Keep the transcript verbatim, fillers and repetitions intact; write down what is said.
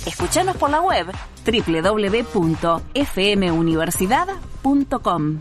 Escuchanos por la web doble u doble u doble u punto f m universidad punto com.